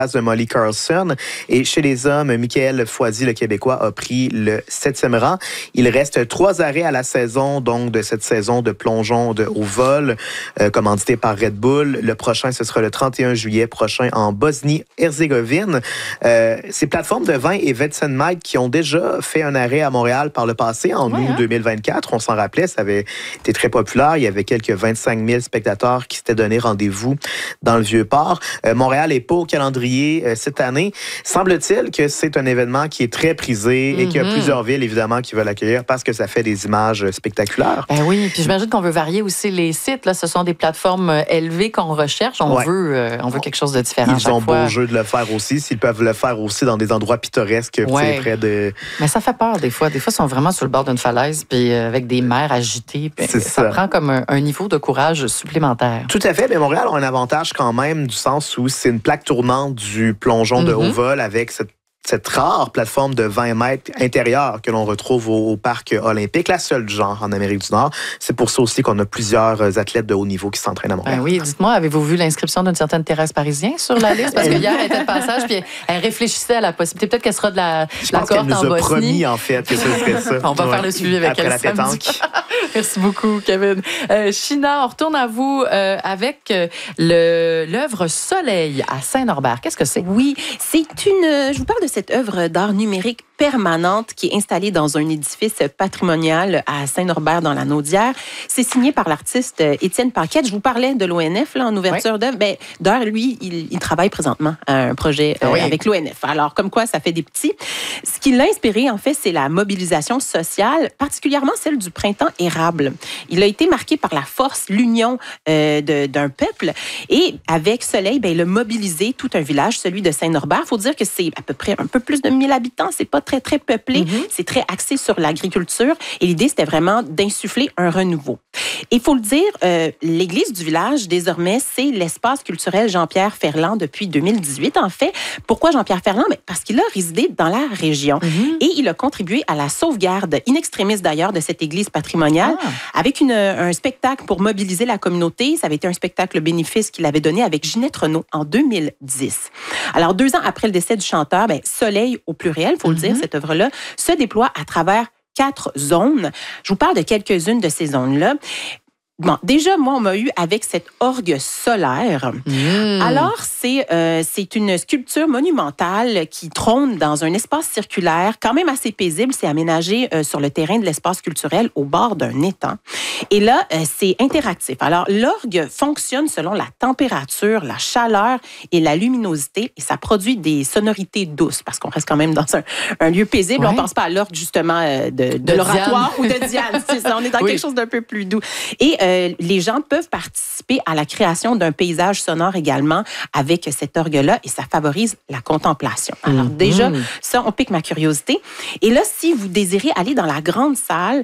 de Molly Carlson. Et chez les hommes, Michael Foisy, le Québécois, a pris le 7e rang. Il reste 3 arrêts à la saison, donc de cette saison de plongeon de haut vol, commandité par Red Bull. Le prochain, ce sera le 31 juillet prochain en Bosnie-Herzégovine. Ces plateformes de vin et Vetsenmite qui ont déjà fait un arrêt à Montréal par le passé, en août 2024. On s'en rappelait, ça avait été très populaire. Il y avait quelques 25 000 spectateurs qui s'étaient donné rendez-vous dans le Vieux-Port. Montréal n'est pas au calendrier cette année. Semble-t-il que c'est un événement qui est très prisé et qu'il y a plusieurs villes, évidemment, qui veulent l'accueillir parce que ça fait des images spectaculaires. Ben oui, puis j'imagine qu'on veut varier aussi les sites. Là, ce sont des plateformes élevées qu'on recherche. On veut quelque chose de différent. Ils ont beau jeu de le faire aussi. S'ils peuvent le faire aussi dans des endroits pittoresques, près de... Mais ça fait peur des fois. Des fois, ils sont vraiment sur le bord d'une falaise, puis avec des mers agitées. Ça prend comme un niveau de courage supplémentaire. Tout à fait. Mais Montréal a un avantage quand même, du sens où c'est une plaque tournante du plongeon de haut vol avec cette rare plateforme de 20 mètres intérieure que l'on retrouve au parc olympique, la seule du genre en Amérique du Nord. C'est pour ça aussi qu'on a plusieurs athlètes de haut niveau qui s'entraînent à Montréal. Ben oui, dites-moi, avez-vous vu l'inscription d'une certaine Thérèse Parisien sur la liste? Parce que hier, elle était de passage, puis elle réfléchissait à la possibilité. Peut-être qu'elle sera de la cohorte en Bosnie. Je pense qu'elle nous a promis, en fait, que ce serait ça. On va faire le suivi avec elle. Après la pétanque. Merci beaucoup, Kevin. China, on retourne à vous avec l'œuvre Soleil à Saint-Norbert. Qu'est-ce que c'est? Oui, je vous parle de cette œuvre d'art numérique permanente qui est installée dans un édifice patrimonial à Saint-Norbert dans la Naudière. C'est signé par l'artiste Étienne Paquette. Je vous parlais de l'ONF là, en ouverture d'œuvre. D'ailleurs, lui, il travaille présentement à un projet avec l'ONF. Alors, comme quoi, ça fait des petits. Ce qui l'a inspiré, en fait, c'est la mobilisation sociale, particulièrement celle du printemps érable. Il a été marqué par la force, l'union d'un peuple. Et avec Soleil, il a mobilisé tout un village, celui de Saint-Norbert. Il faut dire que c'est à peu près un peu plus de 1000 habitants. C'est pas très, très peuplé. C'est très axé sur l'agriculture. Et l'idée, c'était vraiment d'insuffler un renouveau. Et il faut le dire, l'église du village, désormais, c'est l'espace culturel Jean-Pierre Ferland depuis 2018, en fait. Pourquoi Jean-Pierre Ferland? Parce qu'il a résidé dans la région. Et il a contribué à la sauvegarde, in extremis d'ailleurs, de cette église patrimoniale, avec un spectacle pour mobiliser la communauté. Ça avait été un spectacle bénéfice qu'il avait donné avec Ginette Renault en 2010. Alors, 2 ans après le décès du chanteur, Soleil au pluriel, il faut le dire, cette œuvre-là, se déploie à travers 4 zones. Je vous parle de quelques-unes de ces zones-là. Bon, déjà, moi, on m'a eu avec cette orgue solaire. Alors, c'est une sculpture monumentale qui trône dans un espace circulaire quand même assez paisible. C'est aménagé sur le terrain de l'espace culturel au bord d'un étang. Et là, c'est interactif. Alors, l'orgue fonctionne selon la température, la chaleur et la luminosité et ça produit des sonorités douces parce qu'on reste quand même dans un lieu paisible. On ne pense pas à l'orgue, justement, de l'oratoire ou de Diane. C'est ça, on est dans quelque chose d'un peu plus doux. Et les gens peuvent participer à la création d'un paysage sonore également avec cette orgue-là et ça favorise la contemplation. Alors déjà, ça, on pique ma curiosité. Et là, si vous désirez aller dans la grande salle,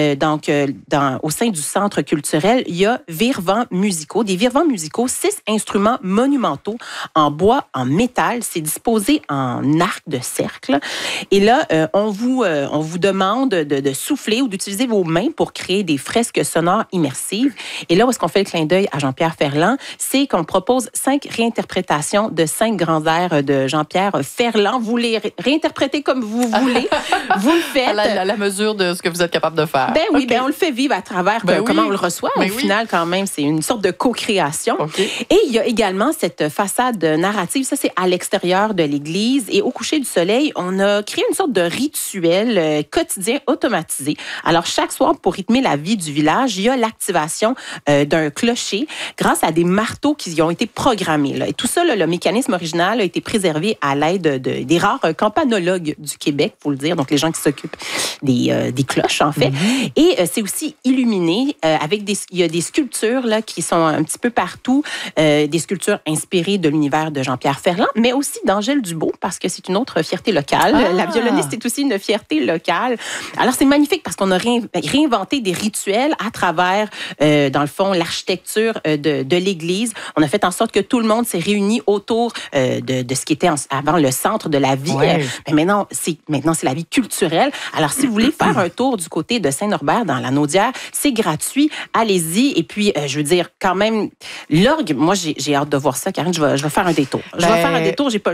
au sein du centre culturel, il y a virevents musicaux. Des virevents musicaux, 6 instruments monumentaux en bois, en métal. C'est disposé en arc de cercle. Et là, on vous demande de souffler ou d'utiliser vos mains pour créer des fresques sonores immersives. Et là où est-ce qu'on fait le clin d'œil à Jean-Pierre Ferland, c'est qu'on propose 5 réinterprétations de 5 grands airs de Jean-Pierre Ferland. Vous les réinterprétez comme vous voulez. Vous le faites. À la mesure de ce que vous êtes capable de faire. On le fait vivre à travers comment on le reçoit. Au final, quand même, c'est une sorte de co-création. Et il y a également cette façade narrative. Ça, c'est à l'extérieur de l'église. Et au coucher du soleil, on a créé une sorte de rituel quotidien automatisé. Alors, chaque soir, pour rythmer la vie du village, il y a l'activation d'un clocher grâce à des marteaux qui y ont été programmés. Là. Et tout ça, le mécanisme original a été préservé à l'aide des rares campanologues du Québec, il faut le dire, donc les gens qui s'occupent des cloches, en fait. Et c'est aussi illuminé il y a des sculptures là, qui sont un petit peu partout, des sculptures inspirées de l'univers de Jean-Pierre Ferland, mais aussi d'Angèle Dubois, parce que c'est une autre fierté locale. La violoniste est aussi une fierté locale. Alors, c'est magnifique parce qu'on a réinventé des rituels à travers dans le fond, l'architecture de l'église. On a fait en sorte que tout le monde s'est réuni autour de ce qui était avant le centre de la vie. Ouais. Mais maintenant, c'est la vie culturelle. Alors, si vous voulez faire un tour du côté de Saint-Norbert dans la Naudière, c'est gratuit. Allez-y. Et puis, je veux dire, quand même, l'orgue, moi, j'ai hâte de voir ça, Karine. Je vais faire un détour. Je vais faire un détour. J'ai pas